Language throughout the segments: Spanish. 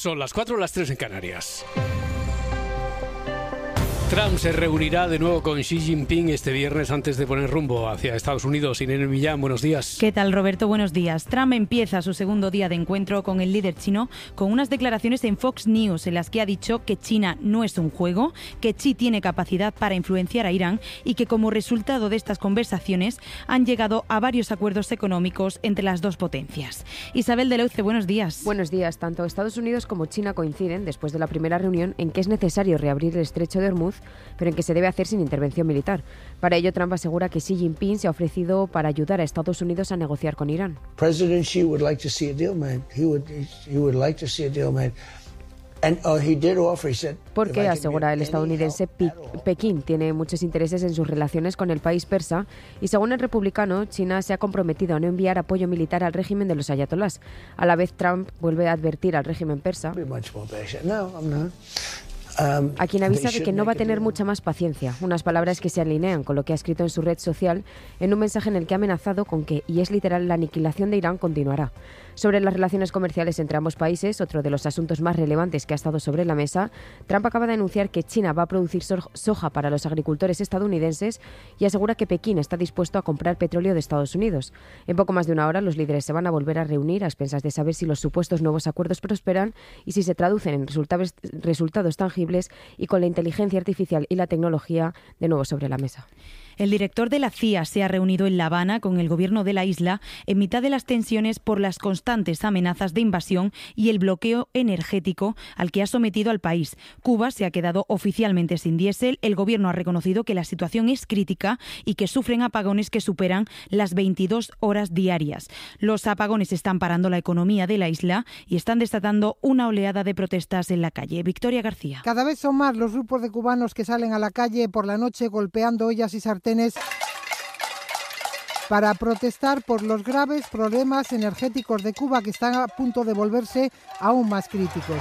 Son las 4 o las 3 en Canarias. Trump se reunirá de nuevo con Xi Jinping este viernes antes de poner rumbo hacia Estados Unidos. Irene Millán, buenos días. ¿Qué tal, Roberto? Buenos días. Trump empieza su segundo día de encuentro con el líder chino con unas declaraciones en Fox News en las que ha dicho que China no es un juego, que Xi tiene capacidad para influenciar a Irán y que como resultado de estas conversaciones han llegado a varios acuerdos económicos entre las dos potencias. Isabel de Leuce, buenos días. Buenos días. Tanto Estados Unidos como China coinciden, después de la primera reunión, en que es necesario reabrir el estrecho de Hormuz, pero en que se debe hacer sin intervención militar. Para ello, Trump asegura que Xi Jinping se ha ofrecido para ayudar a Estados Unidos a negociar con Irán. President Xi would like to see a deal made. He would like to see a deal made. Porque, asegura el estadounidense, Pekín tiene muchos intereses en sus relaciones con el país persa y, según el republicano, China se ha comprometido a no enviar apoyo militar al régimen de los ayatolás. A la vez, Trump vuelve a advertir al régimen persa, a quien avisa de que no va a tener mucha más paciencia, unas palabras que se alinean con lo que ha escrito en su red social en un mensaje en el que ha amenazado con que, y es literal, la aniquilación de Irán continuará. Sobre las relaciones comerciales entre ambos países, otro de los asuntos más relevantes que ha estado sobre la mesa, Trump acaba de anunciar que China va a producir soja para los agricultores estadounidenses y asegura que Pekín está dispuesto a comprar petróleo de Estados Unidos. En poco más de una hora, los líderes se van a volver a reunir a expensas de saber si los supuestos nuevos acuerdos prosperan y si se traducen en resultados tangibles y con la inteligencia artificial y la tecnología de nuevo sobre la mesa. El director de la CIA se ha reunido en La Habana con el gobierno de la isla en mitad de las tensiones por las constantes amenazas de invasión y el bloqueo energético al que ha sometido al país. Cuba se ha quedado oficialmente sin diésel. El gobierno ha reconocido que la situación es crítica y que sufren apagones que superan las 22 horas diarias. Los apagones están parando la economía de la isla y están desatando una oleada de protestas en la calle. Victoria García. Cada vez son más los grupos de cubanos que salen a la calle por la noche golpeando ollas y sartenes para protestar por los graves problemas energéticos de Cuba que están a punto de volverse aún más críticos.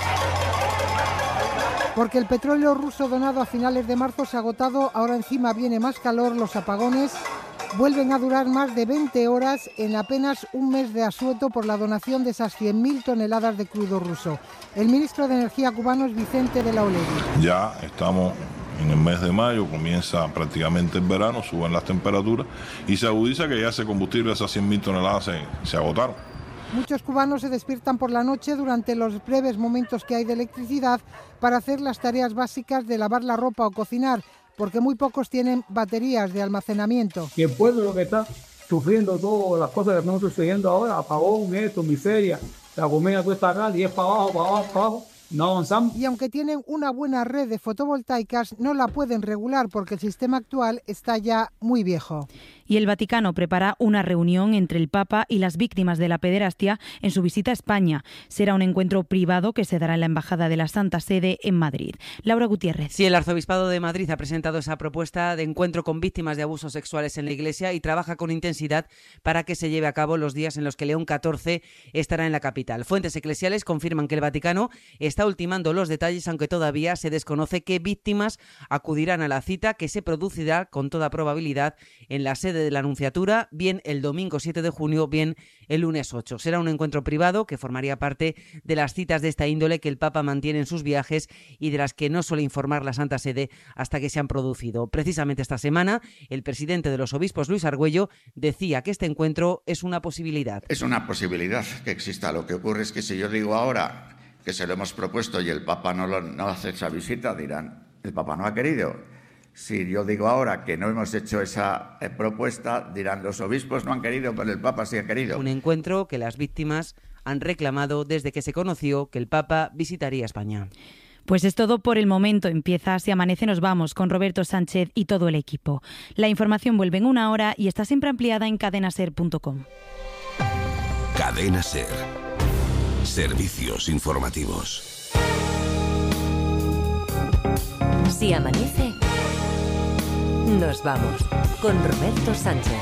Porque el petróleo ruso donado a finales de marzo se ha agotado, ahora encima viene más calor, los apagones vuelven a durar más de 20 horas en apenas un mes de asueto por la donación de esas 100.000 toneladas de crudo ruso. El ministro de Energía cubano es Vicente de la Olegui. Ya estamos en el mes de mayo, comienza prácticamente el verano, suben las temperaturas y se agudiza que ya ese combustible, esas 100.000 toneladas se agotaron. Muchos cubanos se despiertan por la noche durante los breves momentos que hay de electricidad para hacer las tareas básicas de lavar la ropa o cocinar, porque muy pocos tienen baterías de almacenamiento. Y el pueblo lo que está sufriendo todas las cosas que estamos sucediendo ahora, apagón, esto, miseria, la comida cuesta acá, y es para abajo, para abajo, para abajo. No avanzamos. Y aunque tienen una buena red de fotovoltaicas, no la pueden regular porque el sistema actual está ya muy viejo. Y el Vaticano prepara una reunión entre el Papa y las víctimas de la pederastia en su visita a España. Será un encuentro privado que se dará en la Embajada de la Santa Sede en Madrid. Laura Gutiérrez. Sí, el Arzobispado de Madrid ha presentado esa propuesta de encuentro con víctimas de abusos sexuales en la Iglesia y trabaja con intensidad para que se lleve a cabo los días en los que León XIV estará en la capital. Fuentes eclesiales confirman que el Vaticano está ultimando los detalles, aunque todavía se desconoce qué víctimas acudirán a la cita, que se producirá con toda probabilidad en la sede de la Nunciatura, bien el domingo 7 de junio, bien el lunes 8. Será un encuentro privado que formaría parte de las citas de esta índole que el Papa mantiene en sus viajes y de las que no suele informar la Santa Sede hasta que se han producido. Precisamente esta semana, el presidente de los obispos, Luis Argüello, decía que este encuentro es una posibilidad. Es una posibilidad que exista. Lo que ocurre es que si yo digo ahora que se lo hemos propuesto y el Papa no hace esa visita, dirán, el Papa no ha querido. Si yo digo ahora que no hemos hecho esa propuesta, dirán, los obispos no han querido, pero el Papa sí ha querido. Un encuentro que las víctimas han reclamado desde que se conoció que el Papa visitaría España. Pues es todo por el momento. Empieza Si Amanece Nos Vamos con Roberto Sánchez y todo el equipo. La información vuelve en una hora y está siempre ampliada en cadenaser.com. Cadena Ser. Servicios informativos. Si amanece, nos vamos con Roberto Sánchez.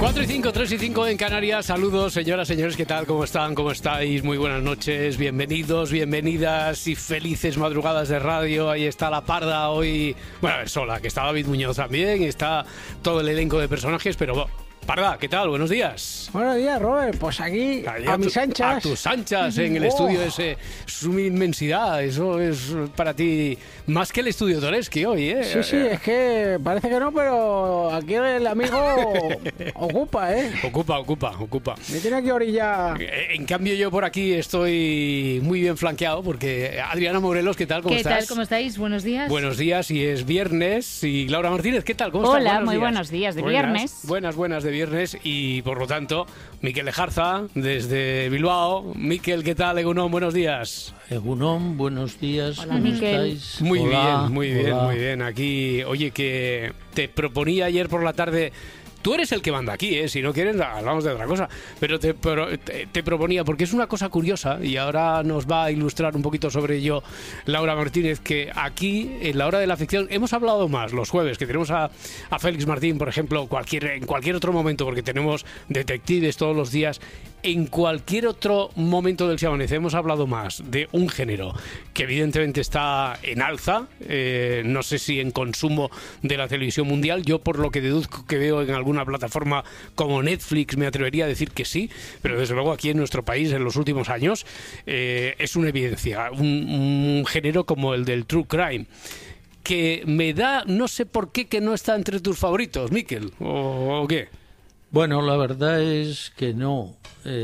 4:05, 3:05 en Canarias. Saludos, señoras, señores, ¿qué tal? ¿Cómo están? ¿Cómo estáis? Muy buenas noches, bienvenidos, bienvenidas y felices madrugadas de radio. Ahí está la parda hoy, bueno, sola, que está David Muñoz también, está todo el elenco de personajes, pero... Parda, ¿qué tal? Buenos días. Buenos días, Robert. Pues aquí, a mis anchas. A tus anchas, en el estudio ese, su inmensidad. Eso es para ti más que el estudio Toreski hoy, ¿eh? Sí, es que parece que no, pero aquí el amigo ocupa, ¿eh? Ocupa. Me tiene aquí orilla. En cambio, yo por aquí estoy muy bien flanqueado porque Adriana Morelos, ¿qué tal? ¿Cómo estás? ¿Qué tal? ¿Cómo estáis? Buenos días. Buenos días, y es viernes. Y Laura Martínez, ¿qué tal? ¿Cómo estás? Hola, muy buenos días de viernes. Buenas de viernes, y por lo tanto, Miquel Lejarza, desde Bilbao. Miquel, ¿qué tal? Egunon, buenos días. Egunon, buenos días. Hola, ¿cómo estáis? Muy bien. Aquí, oye, que te proponía ayer por la tarde... Tú eres el que manda aquí, ¿eh? Si no quieres, hablamos de otra cosa. Pero te proponía, porque es una cosa curiosa, y ahora nos va a ilustrar un poquito sobre ello Laura Martínez, que aquí, en la hora de la ficción, hemos hablado más los jueves, que tenemos a Félix Martín, por ejemplo, en cualquier otro momento, porque tenemos detectives todos los días. En cualquier otro momento del Se Amanece hemos hablado más de un género que evidentemente está en alza, no sé si en consumo de la televisión mundial. Yo, por lo que deduzco que veo en alguna plataforma como Netflix, me atrevería a decir que sí, pero desde luego aquí en nuestro país en los últimos años es una evidencia, un género como el del True Crime, que me da, no sé por qué, que no está entre tus favoritos, Miquel, ¿o qué? Bueno, la verdad es que no,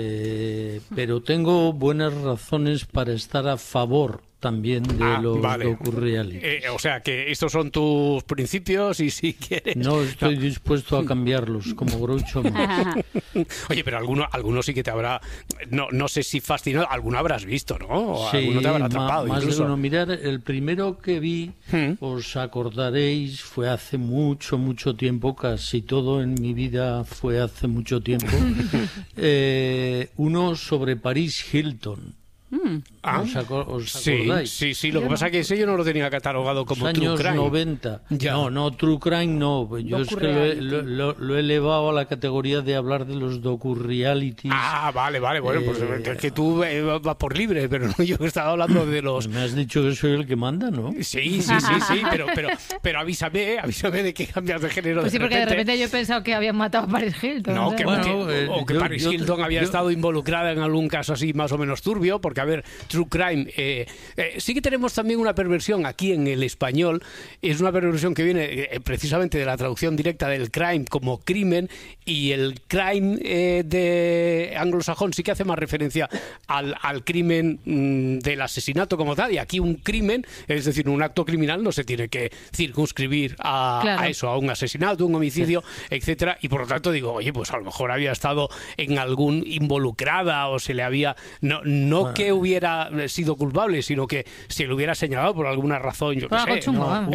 pero tengo buenas razones para estar a favor también de los docu-reality. O sea, que estos son tus principios y si quieres... No estoy dispuesto a cambiarlos, como Groucho Marx. Oye, pero alguno sí que te habrá... No sé si fascinado, alguno habrás visto, ¿no? O sí, alguno te habrá atrapado más incluso. de uno. Mirad, el primero que vi, os acordaréis, fue hace mucho tiempo, casi todo en mi vida fue hace mucho tiempo, uno sobre Paris Hilton. ¿Os acordáis? Sí, lo que pasa es que ese yo no lo tenía catalogado como los True Crime. años 90. Ya. No, True Crime no. Yo es que lo he elevado a la categoría de hablar de los docu-realities. Vale. Bueno, pues es que tú vas por libre, pero no, yo estaba hablando de los... Me has dicho que soy el que manda, ¿no? Sí, pero avísame de que cambias de género. Pues sí, porque de repente yo he pensado que habían matado a Paris Hilton. No, que Paris Hilton había estado involucrada en algún caso así más o menos turbio, porque a ver, True Crime, sí que tenemos también una perversión aquí en el español. Es una perversión que viene precisamente de la traducción directa del crime como crimen, y el crime de anglosajón sí que hace más referencia al crimen del asesinato como tal, y aquí un crimen, es decir, un acto criminal, no se tiene que circunscribir a eso, a un asesinato, un homicidio, etcétera, y por lo tanto digo, oye, pues a lo mejor había estado en algún involucrada, o se le había... No que hubiera sido culpable, sino que se le hubiera señalado por alguna razón, yo qué sé.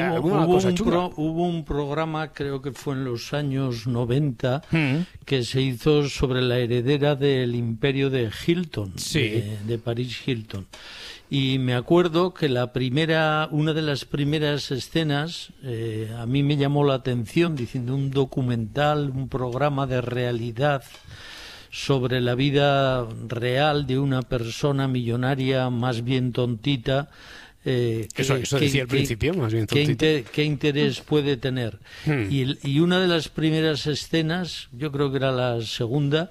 Hubo un programa, creo que fue en los años 90, que se hizo sobre la heredera del imperio de Hilton, de Paris Hilton. Y me acuerdo que una de las primeras escenas a mí me llamó la atención, diciendo un documental, un programa de realidad sobre la vida real de una persona millonaria más bien tontita. Eso decía al principio, más bien tontita. ¿Qué interés puede tener? Y una de las primeras escenas, yo creo que era la segunda,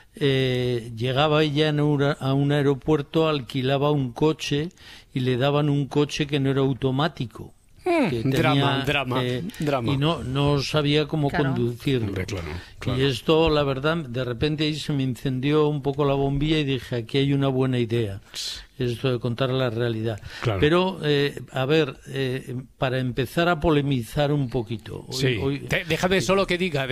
llegaba ella a un aeropuerto, alquilaba un coche y le daban un coche que no era automático. Drama. Y no sabía cómo conducirlo. Claro. Y esto, la verdad, de repente ahí se me encendió un poco la bombilla y dije, aquí hay una buena idea, esto de contar la realidad. Claro. Pero, para empezar a polemizar un poquito. Déjame solo que diga,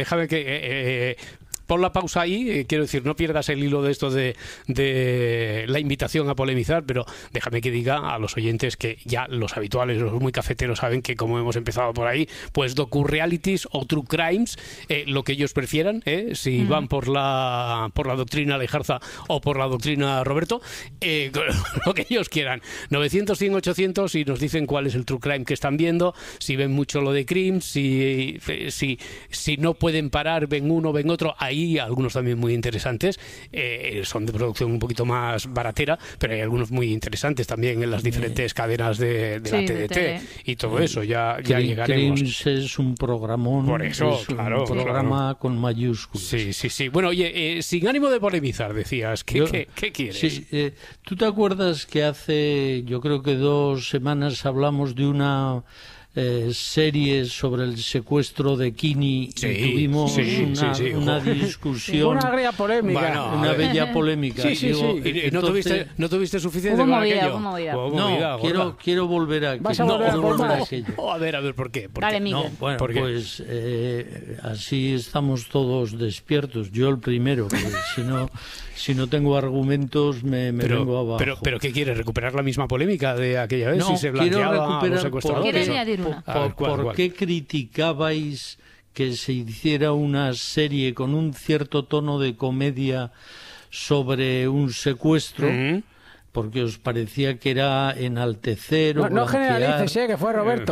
pon la pausa ahí, quiero decir, no pierdas el hilo de esto de la invitación a polemizar, pero déjame que diga a los oyentes que ya los habituales, los muy cafeteros, saben que como hemos empezado por ahí, pues docu-realities o true crimes, lo que ellos prefieran, si van por la doctrina Lejarza o por la doctrina Roberto, lo que ellos quieran. 900, 100, 800 y nos dicen cuál es el true crime que están viendo, si ven mucho lo de crimes, si no pueden parar, ven uno, ven otro, ahí hay algunos también muy interesantes, son de producción un poquito más baratera, pero hay algunos muy interesantes también en las diferentes cadenas de la TDT y todo eso, ya llegaremos. Crims es un programón, por eso, claro, un programa con mayúsculas. Sí. Bueno, oye, sin ánimo de polemizar, decías, ¿qué quieres? Sí, ¿tú te acuerdas que hace, yo creo que 2 semanas hablamos de una serie sobre el secuestro de Kini y tuvimos una discusión, una agria polémica, una bella polémica? Entonces, ¿No tuviste suficiente con aquello? No, quiero volver a aquello. ¿Vas a volver a aquello? A ver, ¿por qué? Dale, Miguel. No, bueno, pues así estamos todos despiertos. Yo el primero, que si no tengo argumentos me vengo abajo. Pero ¿qué quieres? ¿Recuperar la misma polémica de aquella vez? No, si se blanqueaba a los secuestradores. ¿Quieres añadir una? ¿Por qué criticabais que se hiciera una serie con un cierto tono de comedia sobre un secuestro? Porque os parecía que era enaltecer o no generalices, que fue Roberto.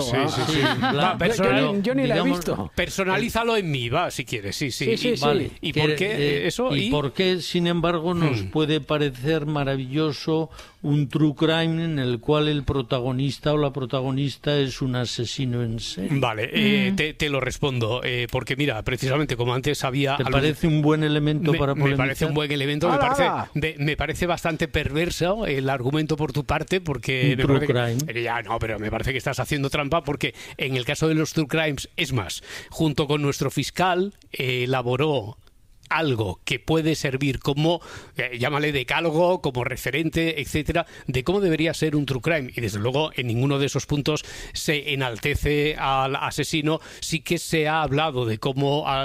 Yo ni la he visto. Personalízalo en mí, si quieres. Sí. Vale. ¿Y por qué eso? ¿Y por qué, sin embargo, nos puede parecer maravilloso un true crime en el cual el protagonista o la protagonista es un asesino en serie? Vale, te lo respondo. Porque mira, precisamente como antes había... ¿Te parece un buen elemento para polemizar? Me parece un buen elemento. Me parece bastante perverso el argumento por tu parte, porque pero me parece que estás haciendo trampa, porque en el caso de los true crimes, es más, junto con nuestro fiscal elaboró algo que puede servir como, llámale decálogo, como referente, etcétera, de cómo debería ser un true crime. Y desde luego en ninguno de esos puntos se enaltece al asesino. Sí que se ha hablado de cómo ha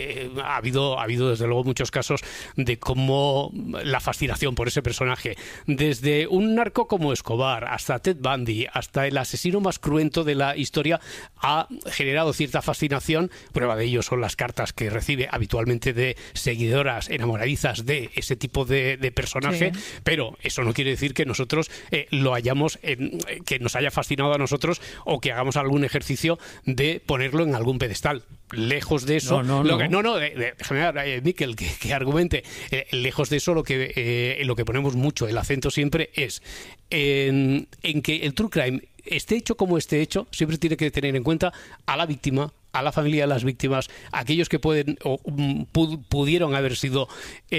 habido desde luego muchos casos de cómo la fascinación por ese personaje, desde un narco como Escobar hasta Ted Bundy, hasta el asesino más cruento de la historia, ha generado cierta fascinación. Prueba de ello son las cartas que recibe habitualmente de seguidoras enamoradizas de ese tipo de personaje, pero eso no quiere decir que nosotros que nos haya fascinado a nosotros o que hagamos algún ejercicio de ponerlo en algún pedestal. Lejos de eso, déjame ver, Miquel, que argumente. Lejos de eso, lo que ponemos mucho el acento siempre es en que el true crime, esté hecho como esté hecho, siempre tiene que tener en cuenta a la víctima, a la familia de las víctimas, aquellos que pueden o pudieron haber sido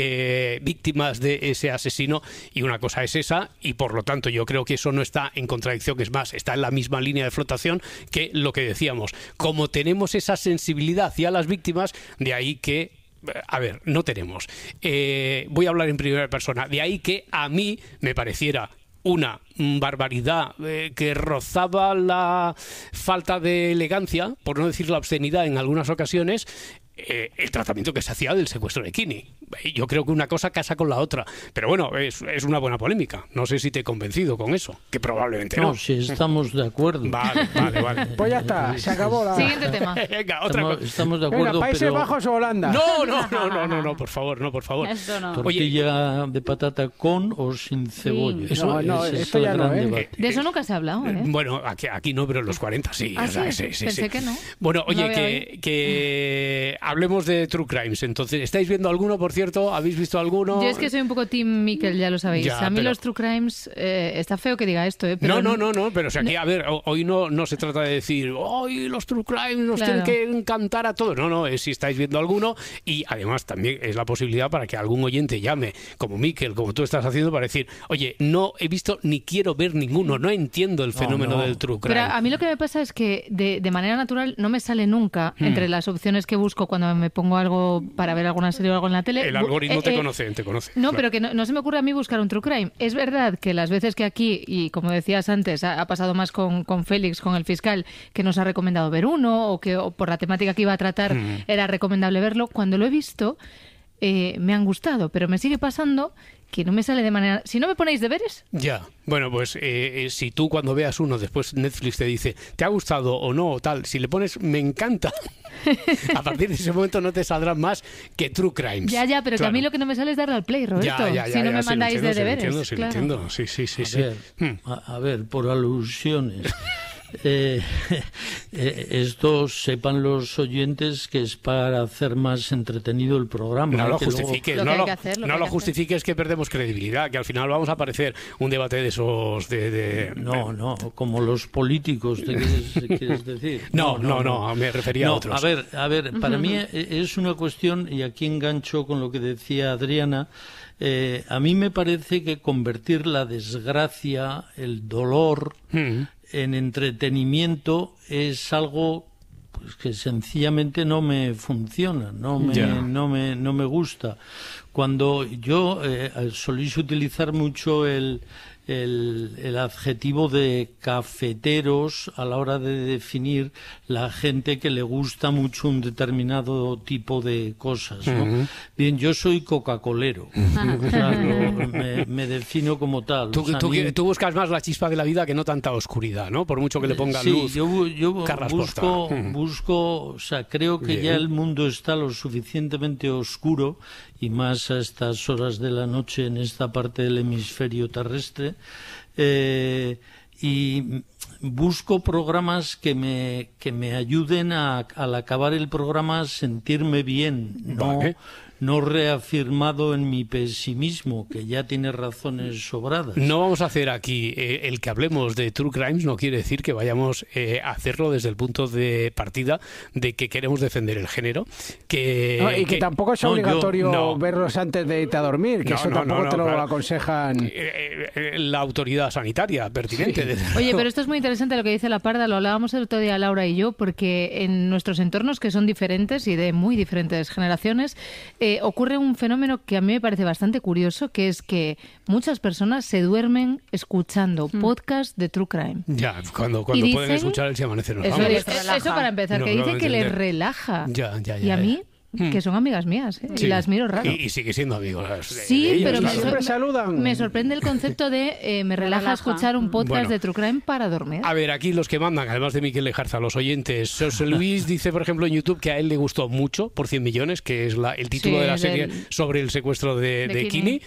víctimas de ese asesino, y una cosa es esa, y por lo tanto yo creo que eso no está en contradicción, es más, está en la misma línea de flotación que lo que decíamos. Como tenemos esa sensibilidad hacia las víctimas, de ahí que no tenemos. Voy a hablar en primera persona. De ahí que a mí me pareciera una barbaridad que rozaba la falta de elegancia, por no decir la obscenidad en algunas ocasiones, el tratamiento que se hacía del secuestro de Kini. Yo creo que una cosa casa con la otra. Pero bueno, es una buena polémica. No sé si te he convencido con eso, que probablemente no. No, si estamos de acuerdo. Vale. Pues ya está, se acabó la... Siguiente tema. Venga, otra cosa. Estamos de acuerdo, Países Bajos o Holanda. No, por favor. Eso no. Tortilla de patata con o sin cebolla. Sí. Esto ya no, De eso nunca se ha hablado, Bueno, aquí no, pero en los 40 sí. Pensé que no. Bueno, oye, que hablemos de True Crimes. Entonces, ¿estáis viendo alguno, por cierto? ¿Habéis visto alguno? Yo es que soy un poco team Miquel, ya lo sabéis. A mí los True Crimes, está feo que diga esto, pero... No, pero aquí, a ver, hoy no se trata de decir, hoy los True Crimes nos tienen que encantar a todos. No, es si estáis viendo alguno, y además también es la posibilidad para que algún oyente llame, como Miquel, como tú estás haciendo, para decir, oye, no he visto ni quiero ver ninguno, no entiendo el fenómeno del True Crime. Pero a mí lo que me pasa es que de manera natural no me sale nunca entre las opciones que busco cuando me pongo algo para ver alguna serie o algo en la tele. El algoritmo te conoce. No, claro. Pero que no se me ocurre a mí buscar un True Crime. Es verdad que las veces que aquí, y como decías antes, ha pasado más con Félix, con el fiscal, que nos ha recomendado ver uno, o que por la temática que iba a tratar era recomendable verlo, cuando lo he visto me han gustado, pero me sigue pasando que no me sale de manera... Si no me ponéis deberes... Ya, bueno, pues si tú cuando veas uno, después Netflix te dice, ¿te ha gustado o no o tal? Si le pones, me encanta, a partir de ese momento no te saldrán más que True Crimes. Ya, pero claro, que a mí lo que no me sale es darle al play, Roberto. Si no me mandáis de deberes. Sí, lo entiendo. A ver, por alusiones... esto sepan los oyentes que es para hacer más entretenido el programa. No lo justifiques, luego... no lo justifiques, que perdemos credibilidad, que al final vamos a parecer un debate de esos... No, como los políticos, ¿te quieres decir? No, me refería a otros. A ver, para mí es una cuestión, y aquí engancho con lo que decía Adriana. A mí me parece que convertir la desgracia, el dolor, en entretenimiento es algo pues que sencillamente no me funciona, no me gusta. Cuando yo solís utilizar mucho el adjetivo de cafeteros a la hora de definir la gente que le gusta mucho un determinado tipo de cosas, ¿no? Bien, yo soy coca-colero, o sea, me defino como tal. Tú buscas más la chispa de la vida que no tanta oscuridad, ¿no? Por mucho que le ponga luz. Yo busco, o sea, creo que ya el mundo está lo suficientemente oscuro, y más a estas horas de la noche en esta parte del hemisferio terrestre, y busco programas que me ayuden al acabar el programa sentirme bien, no reafirmado en mi pesimismo, que ya tiene razones sobradas. No vamos a hacer aquí el que hablemos de True Crimes, no quiere decir que vayamos a hacerlo desde el punto de partida de que queremos defender el género. Y que tampoco es obligatorio verlos antes de irte a dormir, que eso tampoco te lo aconsejan. La autoridad sanitaria pertinente. Oye, pero esto es muy interesante lo que dice La Parda, lo hablábamos el otro día Laura y yo, porque en nuestros entornos, que son diferentes y de muy diferentes generaciones, ocurre un fenómeno que a mí me parece bastante curioso, que es que muchas personas se duermen escuchando podcasts de True Crime. Ya, cuando dicen, pueden escuchar el Si Amanece Nos Vamos. Eso para empezar, que dice que les relaja. Y a mí... que son amigas mías, y las miro raro. Y sigue siendo amigos. Sí, pero siempre saludan. Me sorprende el concepto de me relaja escuchar un podcast de True Crime para dormir. A ver, aquí los que mandan, además de Miquel Lejarza, los oyentes. José Luis dice, por ejemplo, en YouTube que a él le gustó mucho, por 100 millones, que es el título de la serie sobre el secuestro de Kini.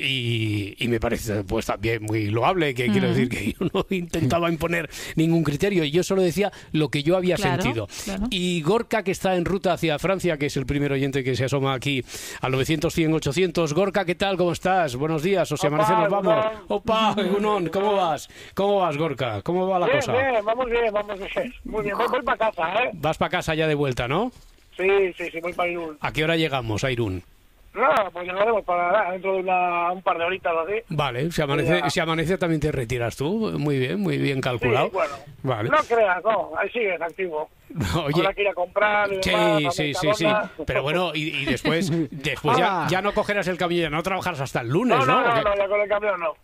Y me parece pues también muy loable, que quiero decir que yo no intentaba imponer ningún criterio, y yo solo decía lo que yo había sentido. Claro. Y Gorka, que está en ruta hacia Francia, que es el primer oyente que se asoma aquí al 900-100-800. Gorka, ¿qué tal? ¿Cómo estás? Buenos días, o Si Amanece Nos Vamos. Opa, Gunón, ¿cómo vas? ¿Cómo vas, Gorka? ¿Cómo va la cosa? Bien, vamos bien. Muy bien, voy para casa, ¿eh? Vas para casa ya de vuelta, ¿no? Sí, voy para Irún. ¿A qué hora llegamos a Irún? No, pues llegaremos para dentro de un par de horitas o así. Vale, si amanece también te retiras tú. Muy bien calculado. Sí, bueno, vale. No creas, ahí sigues activo. Oye, ahora que ir a comprar y demás, sí. Pero bueno, y después ya no cogerás el camión, ya no trabajarás hasta el lunes, ¿no? No, ya con el camión no.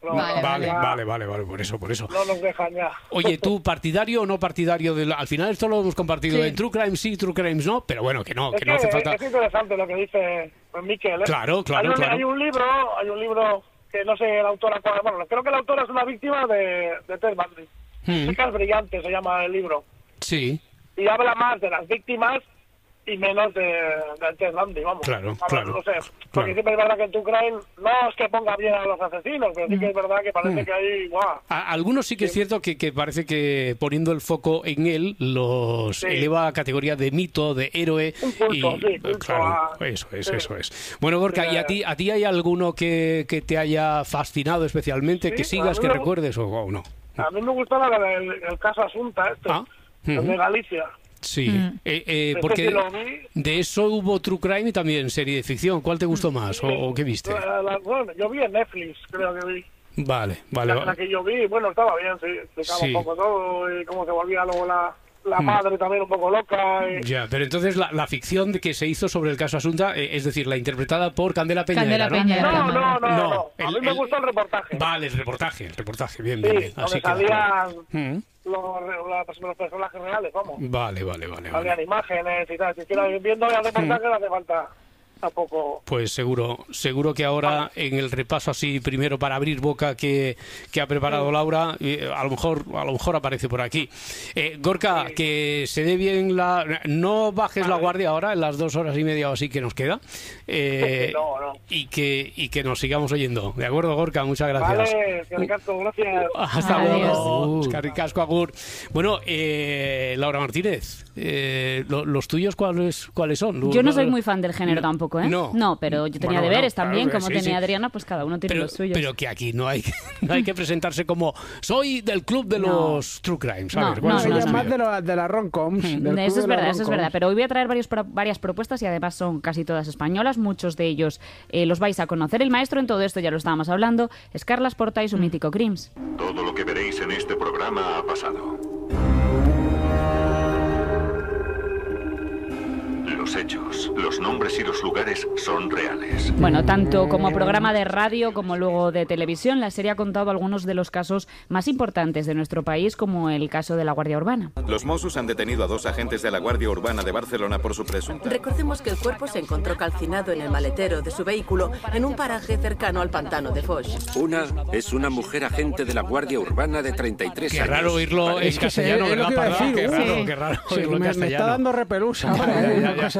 Vale, por eso. No nos dejan ya. Oye, ¿tú partidario o no partidario? Al final esto lo hemos compartido en True Crime sí, True Crimes no, pero bueno, que no hace falta... Es interesante lo que dice Miquel, ¿eh? Claro. Hay un libro que no sé el autor, bueno, creo que el autor es una víctima de Ted Bundy. Chicas Brillantes se llama el libro. Sí. Y habla más de las víctimas y menos de Ted Bundy, vamos. Claro. No sé, porque siempre es verdad que en True Crime no es que ponga bien a los asesinos, pero sí que es verdad que parece que hay... ¡guau! Algunos sí que es cierto que parece que poniendo el foco en él los eleva a categoría de mito, de héroe. Un culto, claro, eso es. Bueno, Gorka, ¿y a ti hay alguno que te haya fascinado especialmente, que sigas, que recuerdes o no? A mí me gustaba el caso Asunta, el de Galicia. Sí, porque de eso hubo True Crime y también serie de ficción. ¿Cuál te gustó más o qué viste? Bueno, yo vi en Netflix, creo que vi. Vale. La que yo vi, bueno, estaba bien, sí, explicaba un poco todo y cómo se volvía luego la madre también un poco loca. Ya, pero entonces la ficción que se hizo sobre el caso Asunta, es decir, la interpretada por Candela Peña. No. A mí me gustó el reportaje. Vale, el reportaje, bien. Así salían los personajes reales, vamos. Vale. Salían imágenes y tal. Si quieres viendo el reportaje no hace falta... tampoco... Pues seguro que ahora en el repaso así primero para abrir boca que ha preparado Laura, a lo mejor aparece por aquí. Gorka, que se dé bien no bajes la guardia ahora en las 2 horas y media o así que nos queda, no. y que nos sigamos oyendo. ¿De acuerdo, Gorka? Muchas gracias. Vale, Carricasco, gracias. Hasta luego. Carricasco, agur. Bueno, Laura Martínez, ¿los tuyos cuáles son? Yo no soy muy fan del género tampoco, ¿eh? No, pero yo tenía deberes también, como tenía Adriana, pues cada uno tiene los suyos. Pero que aquí no hay que presentarse como soy del club de los True Crime, ¿sabes? Más de la rom-coms. Eso es verdad, pero hoy voy a traer varias propuestas y además son casi todas españolas, muchos de ellos los vais a conocer. El maestro en todo esto, ya lo estábamos hablando, es Carles Porta y su mítico Crims. Todo lo que veréis en este programa ha pasado. Los hechos, los nombres y los lugares son reales. Bueno, tanto como programa de radio como luego de televisión, la serie ha contado algunos de los casos más importantes de nuestro país, como el caso de la Guardia Urbana. Los Mossos han detenido a 2 agentes de la Guardia Urbana de Barcelona por su presunta... Recordemos que el cuerpo se encontró calcinado en el maletero de su vehículo en un paraje cercano al pantano de Foix. Una es una mujer agente de la Guardia Urbana de 33 años. Qué raro oírlo en castellano, ¿verdad? Qué raro oírlo en castellano. Me está dando repelús ahora,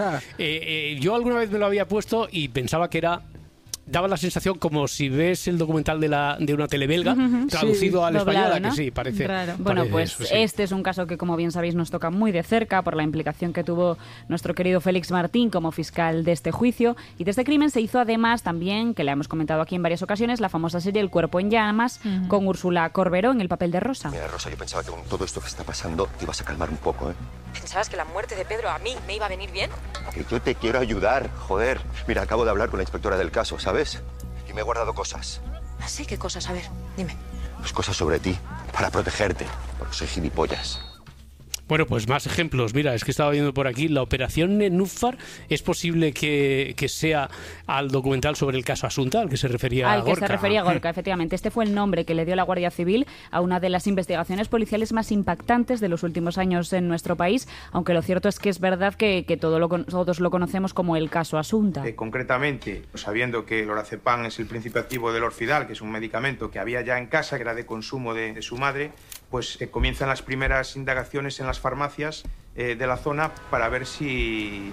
yo alguna vez me lo había puesto y pensaba que daba la sensación como si ves el documental de una telebelga traducido al español, ¿no? Que sí, parece. Bueno, pues eso, sí. Este es un caso que, como bien sabéis, nos toca muy de cerca por la implicación que tuvo nuestro querido Félix Martín como fiscal de este juicio. Y de este crimen se hizo además también, que la hemos comentado aquí en varias ocasiones, la famosa serie El cuerpo en llamas, con Úrsula Corberó en el papel de Rosa. Mira, Rosa, yo pensaba que con todo esto que está pasando te ibas a calmar un poco, ¿eh? ¿Pensabas que la muerte de Pedro a mí me iba a venir bien? Que yo te quiero ayudar, joder. Mira, acabo de hablar con la inspectora del caso, ¿sabes? Y me he guardado cosas. ¿Ah, sí? ¿Qué cosas? A ver, dime. Pues cosas sobre ti, para protegerte, porque soy gilipollas. Bueno, pues más ejemplos. Mira, es que estaba viendo por aquí la operación Nenúfar. Es posible que sea al documental sobre el caso Asunta, al que se refería Gorka. Al que se refería Gorka, efectivamente. Este fue el nombre que le dio la Guardia Civil a una de las investigaciones policiales más impactantes de los últimos años en nuestro país, aunque lo cierto es que es verdad que todos lo conocemos como el caso Asunta. Concretamente, sabiendo que el lorazepam es el principio activo del Orfidal, que es un medicamento que había ya en casa, que era de consumo de su madre, pues comienzan las primeras indagaciones en las farmacias de la zona para ver si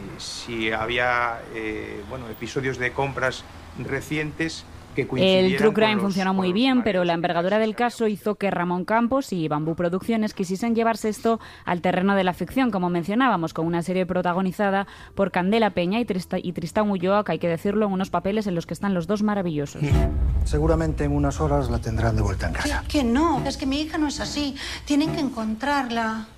había episodios de compras recientes que coincidieran. El True Crime funcionó muy bien, pero la envergadura del caso hizo que Ramón Campos y Bambú Producciones quisiesen llevarse esto al terreno de la ficción, como mencionábamos, con una serie protagonizada por Candela Peña y Tristán Ulloa, que hay que decirlo, en unos papeles en los que están los dos maravillosos. Seguramente en unas horas la tendrán de vuelta en casa. Que no, es que mi hija no es así. Tienen que encontrarla.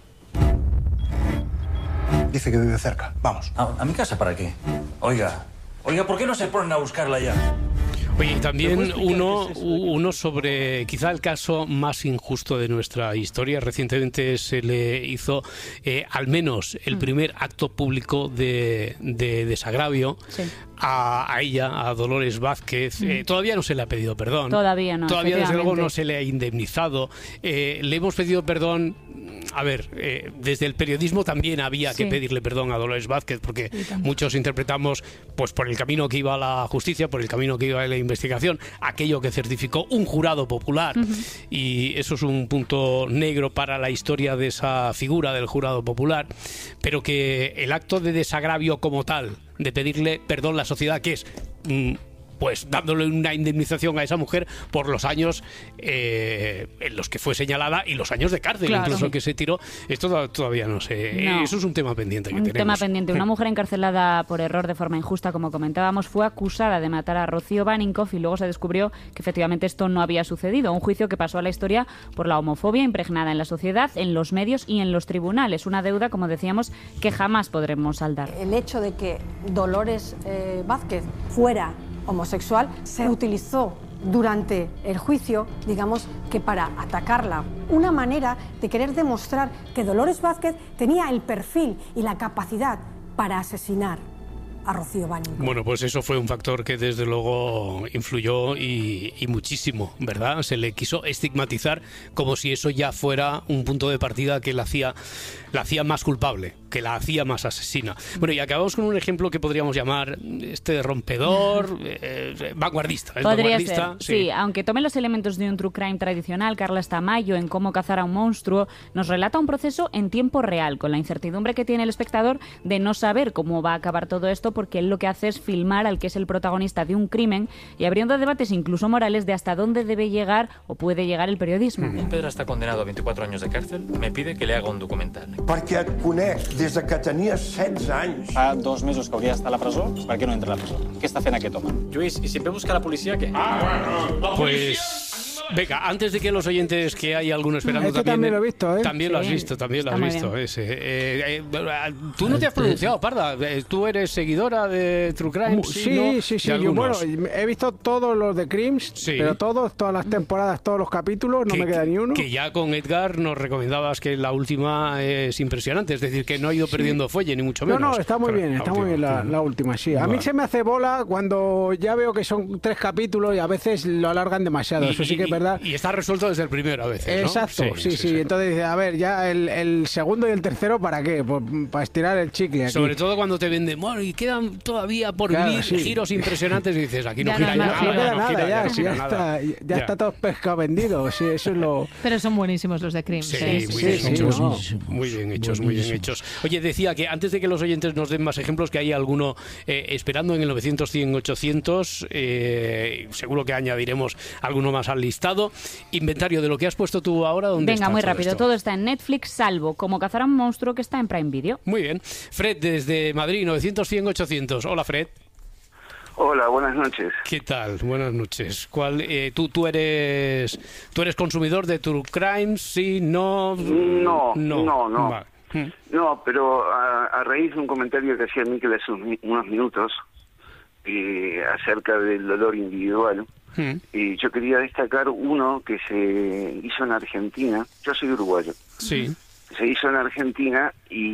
Dice que vive cerca. Vamos. ¿A mi casa para qué? Oiga, ¿por qué no se ponen a buscarla ya? Oye, y también uno sobre quizá el caso más injusto de nuestra historia. Recientemente se le hizo al menos el primer acto público de desagravio a ella, a Dolores Vázquez. Todavía no se le ha pedido perdón. Todavía no. Todavía, desde luego, no se le ha indemnizado. Le hemos pedido perdón. A ver, desde el periodismo también había que pedirle perdón a Dolores Vázquez, porque muchos interpretamos, pues por el camino que iba a la justicia, por el camino que iba a la investigación, aquello que certificó un jurado popular. Y eso es un punto negro para la historia de esa figura del jurado popular. Pero que el acto de desagravio como tal, de pedirle perdón a la sociedad, que es pues dándole una indemnización a esa mujer por los años en los que fue señalada y los años de cárcel incluso que se tiró. Esto todavía no sé. Eso es un tema pendiente que tenemos. Un tema pendiente. Una mujer encarcelada por error de forma injusta, como comentábamos, fue acusada de matar a Rocío Baninkoff y luego se descubrió que efectivamente esto no había sucedido. Un juicio que pasó a la historia por la homofobia impregnada en la sociedad, en los medios y en los tribunales. Una deuda, como decíamos, que jamás podremos saldar. El hecho de que Dolores Vázquez fuera homosexual se utilizó durante el juicio, digamos, que para atacarla. Una manera de querer demostrar que Dolores Vázquez tenía el perfil y la capacidad para asesinar a Rocío Baninkoff. Bueno, pues eso fue un factor que desde luego influyó y muchísimo, ¿verdad? Se le quiso estigmatizar como si eso ya fuera un punto de partida que la hacía más culpable. que la hacía más asesina. Bueno, y acabamos con un ejemplo que podríamos llamar rompedor, vanguardista. Podría ser, sí. Aunque tome los elementos de un true crime tradicional, Carles Tamayo, en Cómo cazar a un monstruo, nos relata un proceso en tiempo real, con la incertidumbre que tiene el espectador de no saber cómo va a acabar todo esto, porque él lo que hace es filmar al que es el protagonista de un crimen y abriendo debates incluso morales de hasta dónde debe llegar o puede llegar el periodismo. Pedro está condenado a 24 años de cárcel. Me pide que le haga un documental. Perquè et conec des de que tenies 16 anys. Fa 2 mesos que hauria d'estar a la presó. Per què no entra a la presó? Què està fent aquest home? Lluís, ¿y siempre busca la policía qué? Pues... Venga, antes de que los oyentes, que hay alguno esperando también lo he visto, ¿eh? También lo has visto, también lo has visto. Ese. Tú no te has pronunciado, Parda. Tú eres seguidora de True Crime. Sí. Yo, bueno, he visto todos los de Crimes, pero todas las temporadas, todos los capítulos, no me queda ni uno. Que ya con Edgar nos recomendabas que la última es impresionante, es decir, que no ha ido perdiendo fuelle, ni mucho menos. No, está muy bien, la última, sí. A mí se me hace bola cuando ya veo que son 3 capítulos y a veces lo alargan demasiado. Eso sí que es verdad. Y está resuelto desde el primero a veces, ¿no? Exacto, sí. Entonces, a ver, ya el segundo y el tercero, ¿para qué? Pues, para estirar el chicle aquí. Sobre todo cuando te venden, bueno, y quedan todavía por vivir giros impresionantes y dices, aquí no gira nada. Ya está todo pescado vendido. Sí, eso es lo... Pero son buenísimos los de Crims. Sí, muy bien hechos. Oye, decía que antes de que los oyentes nos den más ejemplos, que hay alguno esperando en el 900, 100, 800, seguro que añadiremos alguno más al listado. Inventario de lo que has puesto tú ahora. ¿Dónde Venga, está muy todo rápido. esto? Todo está en Netflix, salvo Cómo cazar a un monstruo, que está en Prime Video. Muy bien. Fred, desde Madrid, 900, 100, 800. Hola, Fred. Hola, buenas noches. ¿Qué tal? Buenas noches. ¿Tú eres consumidor de True Crime? Sí, no. No. Vale. No, pero a raíz de un comentario que hacía Mikel hace unos minutos acerca del dolor individual, y yo quería destacar uno que se hizo en Argentina. Yo soy uruguayo. Sí. Se hizo en Argentina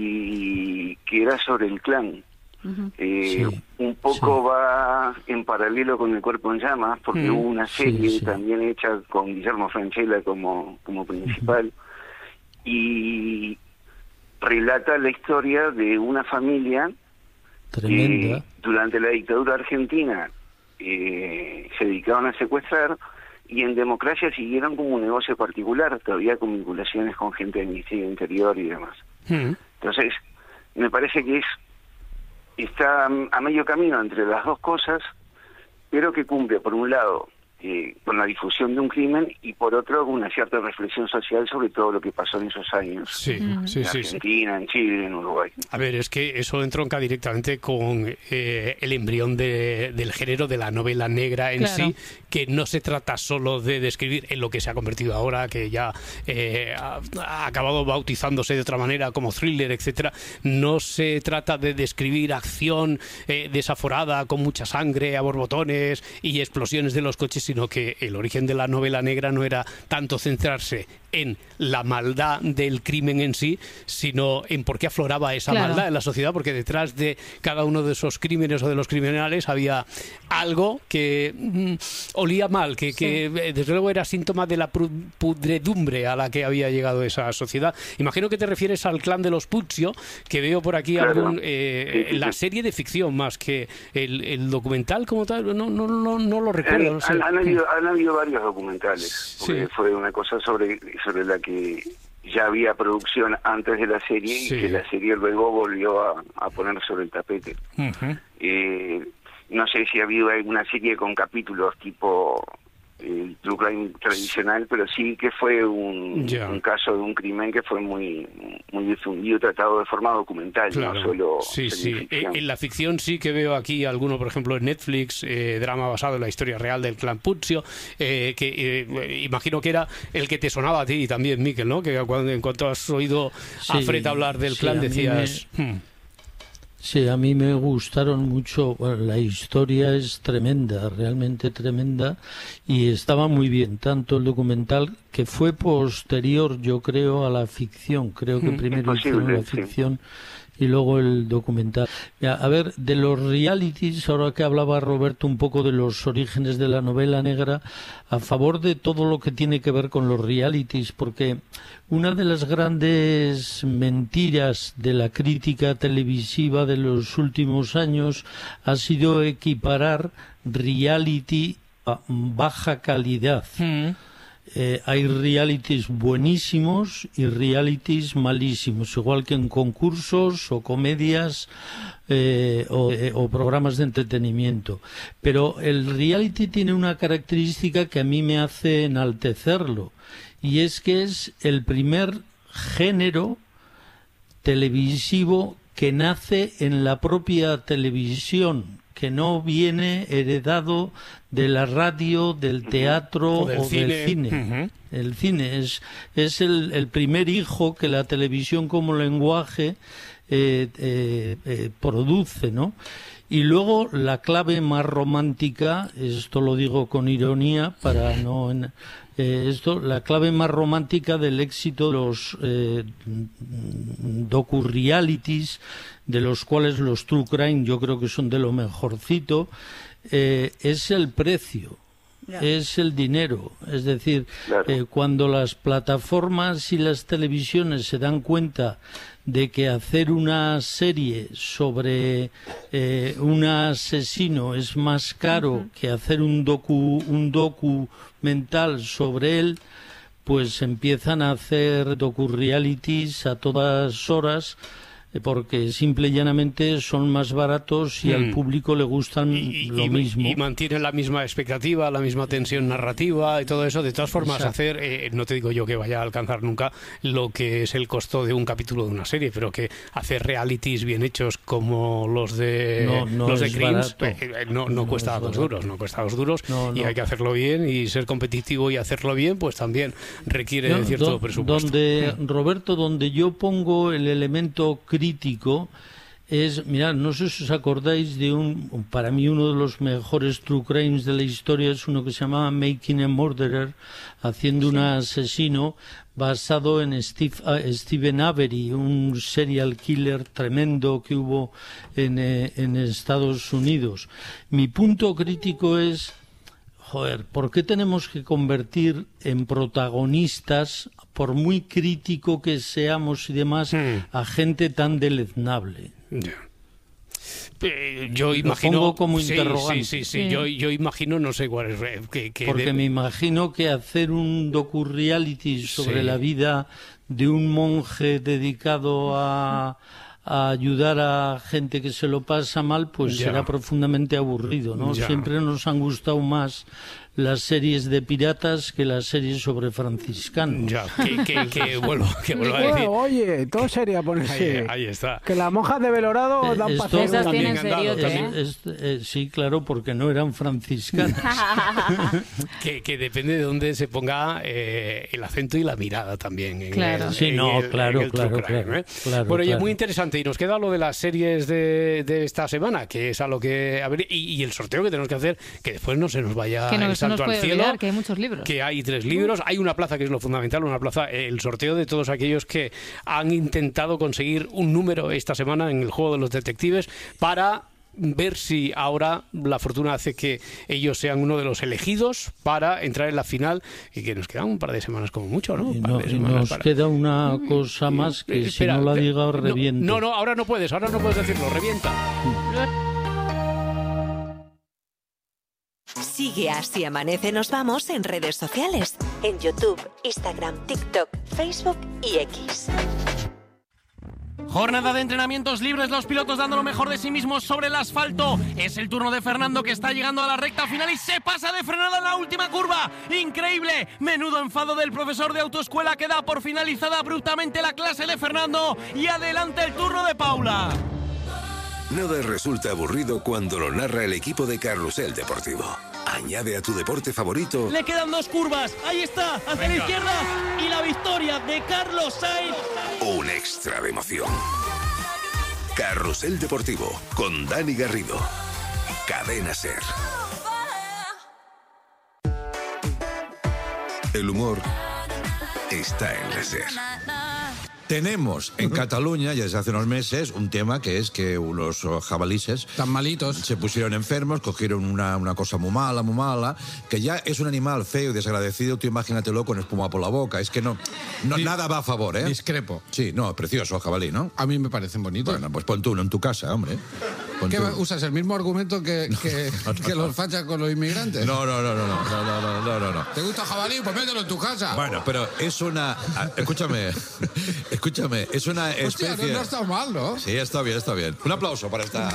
y que era sobre el clan. Un poco va en paralelo con El cuerpo en llamas, porque hubo una serie también hecha con Guillermo Francella como principal, y relata la historia de una familia que durante la dictadura argentina se dedicaban a secuestrar, y en democracia siguieron como un negocio particular, todavía con vinculaciones con gente del Ministerio Interior y demás. Entonces, me parece que está a medio camino entre las dos cosas, pero que cumple, por un lado, con la difusión de un crimen, y por otro, con una cierta reflexión social sobre todo lo que pasó en esos años en Argentina, en Chile, en Uruguay. A ver, es que eso entronca directamente con el embrión del género de la novela negra en sí, que no se trata solo de describir en lo que se ha convertido ahora, que ya ha acabado bautizándose de otra manera como thriller, etcétera. No se trata de describir acción desaforada con mucha sangre a borbotones y explosiones de los coches, sino que el origen de la novela negra no era tanto centrarse en la maldad del crimen en sí, sino en por qué afloraba esa maldad en la sociedad, porque detrás de cada uno de esos crímenes o de los criminales había algo que olía mal, que desde luego era síntoma de la pudredumbre a la que había llegado esa sociedad. Imagino que te refieres al clan de los Puccio, que veo por aquí la serie de ficción más que el documental como tal, no lo recuerdo. Han habido varios documentales, porque fue una cosa sobre la que ya había producción antes de la serie, y que la serie luego volvió a poner sobre el tapete. No sé si ha habido alguna serie con capítulos tipo el True Crime tradicional, pero sí que fue un caso de un crimen que fue muy difundido, tratado de forma documental, no solo ficción. En la ficción sí que veo aquí alguno, por ejemplo, en Netflix, drama basado en la historia real del clan Puccio, que imagino que era el que te sonaba a ti también, Mikel, ¿no? Que en cuanto has oído a Fred hablar del clan decías... Sí, a mí me gustaron mucho. Bueno, la historia es tremenda, realmente tremenda, y estaba muy bien, tanto el documental, que fue posterior, yo creo, a la ficción. Creo que primero hicieron la ficción y luego el documental. Mira, a ver, de los realities, ahora que hablaba Roberto un poco de los orígenes de la novela negra, a favor de todo lo que tiene que ver con los realities, porque una de las grandes mentiras de la crítica televisiva de los últimos años ha sido equiparar reality a baja calidad. Hay realities buenísimos y realities malísimos, igual que en concursos o comedias o programas de entretenimiento. Pero el reality tiene una característica que a mí me hace enaltecerlo, y es que es el primer género televisivo que nace en la propia televisión, que no viene heredado de la radio, del teatro o del cine. El cine es el primer hijo que la televisión como lenguaje produce, ¿no? Y luego la clave más romántica, esto lo digo con ironía para no... la clave más romántica del éxito de los docu-realities, de los cuales los True Crime yo creo que son de lo mejorcito, es el precio, es el dinero. Es decir, cuando las plataformas y las televisiones se dan cuenta de que hacer una serie sobre un asesino es más caro que hacer un documental sobre él, pues empiezan a hacer docu-realities a todas horas, porque simple y llanamente son más baratos y al público le gustan lo mismo. Y mantienen la misma expectativa, la misma tensión narrativa y todo eso. De todas formas, hacer, no te digo yo que vaya a alcanzar nunca lo que es el costo de un capítulo de una serie, pero que hacer realities bien hechos como los de Crims no cuesta 2 duros, no cuesta 2 duros, y hay que hacerlo bien, y ser competitivo y hacerlo bien, pues también requiere cierto presupuesto. Roberto, donde yo pongo el elemento crítico es, mirad, no sé si os acordáis de para mí uno de los mejores true crimes de la historia, es uno que se llamaba Making a Murderer, haciendo un asesino, basado en Stephen Avery, un serial killer tremendo que hubo en Estados Unidos. Mi punto crítico es, ¿por qué tenemos que convertir en protagonistas, por muy crítico que seamos y demás, a gente tan deleznable? Yo imagino... Lo pongo como interrogante. Sí. Yo imagino, no sé cuál es... Porque me imagino que hacer un docu-reality sobre la vida de un monje dedicado a ayudar a gente que se lo pasa mal, pues será profundamente aburrido, ¿no? Siempre nos han gustado más las series de piratas que las series sobre franciscanos. Que vuelvo a decir. Oye, todo sería ponerse. Ahí está. Que las monjas de Belorado dan paciencia. Esas tienen serio, sí, claro, porque no eran franciscanas. que depende de dónde se ponga el acento y la mirada también. Claro. Bueno, es muy interesante. Y nos queda lo de las series de esta semana, que es a lo que... A ver, y el sorteo que tenemos que hacer, que después no se nos vaya... Nos puede olvidar que hay muchos libros. Que hay 3 libros, hay una plaza que es lo fundamental, el sorteo de todos aquellos que han intentado conseguir un número esta semana en el juego de los detectives, para ver si ahora la fortuna hace que ellos sean uno de los elegidos para entrar en la final, y que nos quedan un par de semanas como mucho, ¿no? Nos queda una cosa más que espera, si no la diga revienta. No, ahora no puedes decirlo, revienta. Sigue Así Amanece Nos Vamos en redes sociales, en YouTube, Instagram, TikTok, Facebook y X. Jornada de entrenamientos libres, los pilotos dando lo mejor de sí mismos sobre el asfalto. Es el turno de Fernando, que está llegando a la recta final y se pasa de frenada en la última curva. ¡Increíble! Menudo enfado del profesor de autoescuela, que da por finalizada abruptamente la clase de Fernando, y adelante el turno de Paula. Nada resulta aburrido cuando lo narra el equipo de Carrusel Deportivo. Añade a tu deporte favorito. Le quedan 2 curvas. Ahí está, hacia la izquierda. Y la victoria de Carlos Sainz. Un extra de emoción. Carrusel Deportivo, con Dani Garrido. Cadena SER. El humor está en la SER. Tenemos en Cataluña, ya desde hace unos meses, un tema que es que unos jabalíes tan malitos se pusieron enfermos, cogieron una cosa muy mala, que ya es un animal feo y desagradecido. Tú imagínatelo con espuma por la boca. Es que no nada va a favor, ¿eh? Discrepo. Sí, no, precioso jabalí, ¿no? A mí me parecen bonitos. Bueno, pues pon tú uno en tu casa, hombre. ¿Qué usas? ¿El mismo argumento que los fachas con los inmigrantes? No. ¿Te gusta jabalí? Pues mételo en tu casa. Bueno, pero es una... Escúchame, es una especie... Hostia, no ha estado mal, ¿no? Sí, está bien. Un aplauso para esta...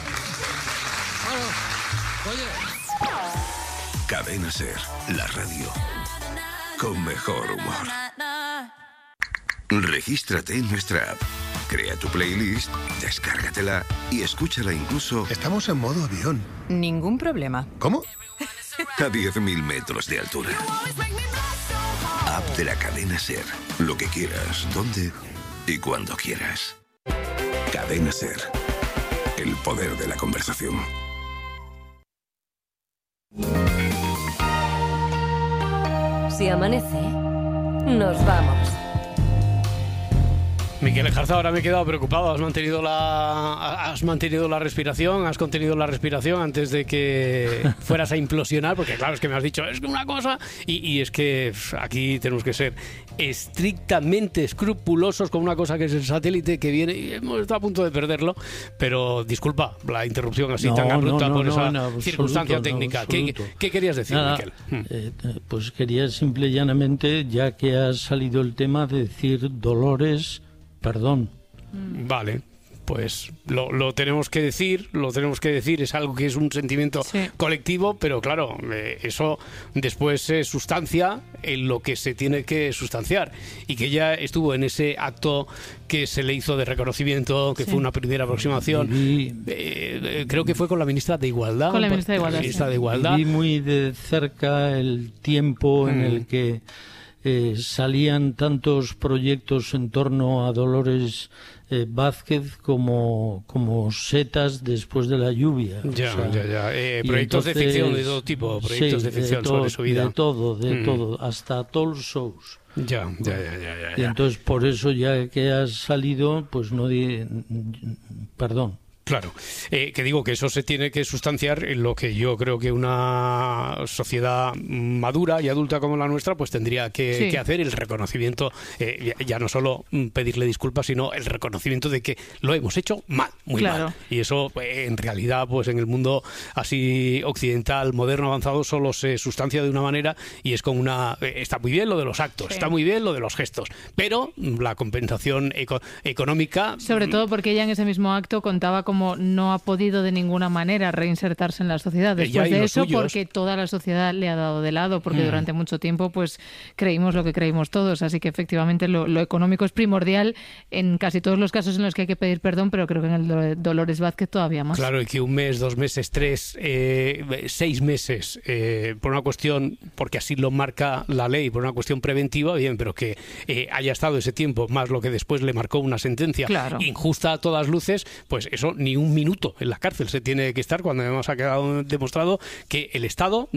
Oye... Cadena SER, la radio con mejor humor. Regístrate en nuestra app. Crea tu playlist, descárgatela y escúchala incluso... Estamos en modo avión. Ningún problema. ¿Cómo? A 10.000 metros de altura. App de la cadena SER. Lo que quieras, donde y cuando quieras. Cadena SER. El poder de la conversación. Si amanece, nos vamos. Miquel Ejarza, ahora me he quedado preocupado. Has mantenido la respiración, has contenido la respiración antes de que fueras a implosionar, porque claro, es que me has dicho, es una cosa, y es que aquí tenemos que ser estrictamente escrupulosos con una cosa que es el satélite que viene, y hemos estado a punto de perderlo, pero disculpa la interrupción así tan abrupta por esa circunstancia técnica. ¿Qué querías decir, Miquel? Pues quería simple y llanamente, ya que ha salido el tema, de decir Dolores... Perdón. Vale, pues lo tenemos que decir, es algo que es un sentimiento colectivo, pero claro, eso después se sustancia en lo que se tiene que sustanciar, y que ella estuvo en ese acto que se le hizo de reconocimiento, que fue una primera aproximación, creo que fue con la ministra de Igualdad. Con la ministra de Igualdad. Vi muy de cerca el tiempo en el que salían tantos proyectos en torno a Dolores Vázquez como setas después de la lluvia. Proyectos de ficción de todo tipo, proyectos de ficción sobre su vida. De todo, hasta talk shows. Ya. Y entonces por eso, ya que has salido, pues no perdón. Claro, que digo que eso se tiene que sustanciar en lo que yo creo que una sociedad madura y adulta como la nuestra pues tendría que hacer, el reconocimiento, ya no solo pedirle disculpas, sino el reconocimiento de que lo hemos hecho mal, muy mal. Y eso en realidad pues en el mundo así occidental, moderno, avanzado, solo se sustancia de una manera, y es con una... Está muy bien lo de los actos, está muy bien lo de los gestos, pero la compensación económica... Sobre todo porque ella en ese mismo acto contaba como no ha podido de ninguna manera reinsertarse en la sociedad después de eso, porque toda la sociedad le ha dado de lado, porque durante mucho tiempo pues creímos lo que creímos todos, así que efectivamente lo económico es primordial en casi todos los casos en los que hay que pedir perdón, pero creo que en el de Dolores Vázquez todavía más. Claro, y que 1 mes, 2 meses, 3, 6 meses, por una cuestión, porque así lo marca la ley, por una cuestión preventiva, bien, pero que haya estado ese tiempo, más lo que después le marcó una sentencia injusta a todas luces, pues eso ni un minuto en la cárcel se tiene que estar, cuando además ha quedado demostrado que el Estado